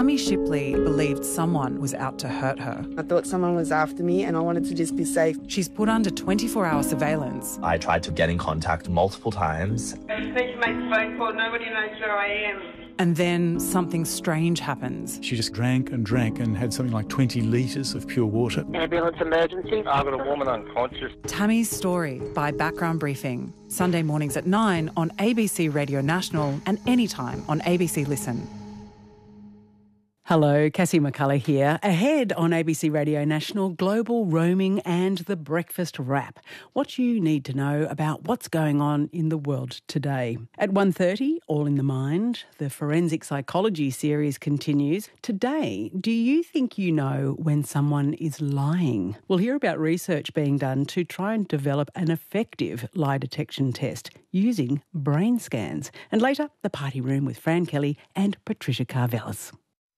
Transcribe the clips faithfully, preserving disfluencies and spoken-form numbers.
Tammy Shipley believed someone was out to hurt her. I thought someone was after me and I wanted to just be safe. She's put under twenty-four hour surveillance. I tried to get in contact multiple times. I just need to make a phone call. Nobody knows where I am. And then something strange happens. She just drank and drank and had something like twenty litres of pure water. Ambulance emergency. I've got a woman unconscious. Tammy's Story by Background Briefing. Sunday mornings at nine on A B C Radio National and anytime on A B C Listen. Hello, Cassie McCullough here. Ahead on A B C Radio National, global roaming and the breakfast wrap. What you need to know about what's going on in the world today. At one thirty, All in the Mind, the Forensic Psychology series continues. Today, do you think you know when someone is lying? We'll hear about research being done to try and develop an effective lie detection test using brain scans. And later, the party room with Fran Kelly and Patricia Carvelis.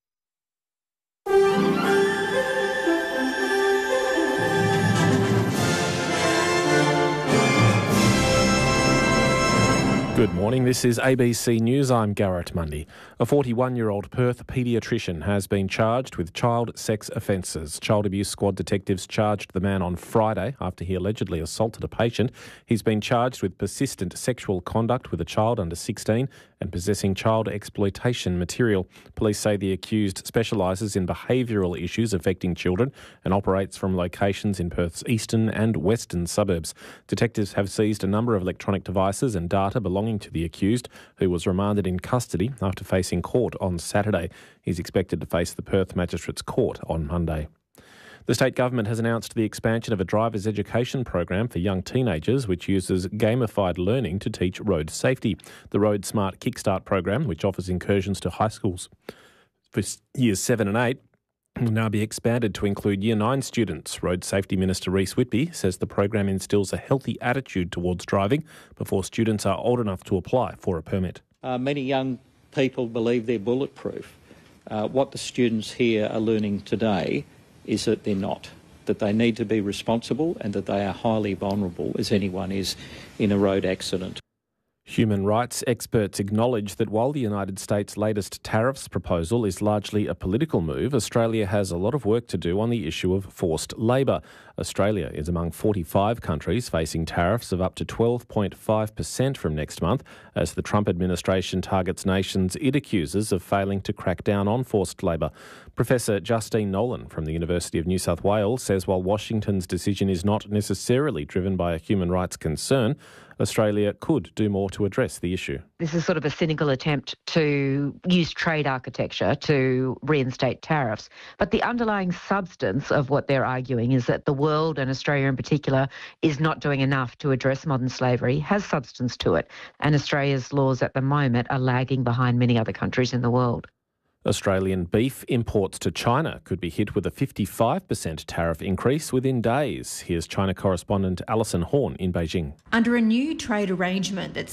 Good morning, this is A B C News, I'm Garrett Mundy. A forty-one-year-old Perth paediatrician has been charged with child sex offences. Child Abuse Squad detectives charged the man on Friday after he allegedly assaulted a patient. He's been charged with persistent sexual conduct with a child under sixteen and possessing child exploitation material. Police say the accused specialises in behavioural issues affecting children and operates from locations in Perth's eastern and western suburbs. Detectives have seized a number of electronic devices and data belonging to the accused, who was remanded in custody after facing court on Saturday. He's expected to face the Perth Magistrates Court on Monday. The state government has announced the expansion of a driver's education program for young teenagers, which uses gamified learning to teach road safety. The Road Smart Kickstart program, which offers incursions to high schools for years seven and eight, will now be expanded to include Year nine students. Road Safety Minister Reece Whitby says the program instills a healthy attitude towards driving before students are old enough to apply for a permit. Uh, many young people believe they're bulletproof. Uh, what the students here are learning today is that they're not, that they need to be responsible and that they are highly vulnerable, as anyone is in a road accident. Human rights experts acknowledge that while the United States' latest tariffs proposal is largely a political move, Australia has a lot of work to do on the issue of forced labour. Australia is among forty-five countries facing tariffs of up to twelve point five percent from next month, as the Trump administration targets nations it accuses of failing to crack down on forced labour. Professor Justine Nolan from the University of New South Wales says while Washington's decision is not necessarily driven by a human rights concern, Australia could do more to address the issue. This is sort of a cynical attempt to use trade architecture to reinstate tariffs. But the underlying substance of what they're arguing is that the world, and Australia in particular, is not doing enough to address modern slavery, has substance to it. And Australia's laws at the moment are lagging behind many other countries in the world. Australian beef imports to China could be hit with a fifty-five percent tariff increase within days. Here's China correspondent Alison Horn in Beijing. Under a new trade arrangement that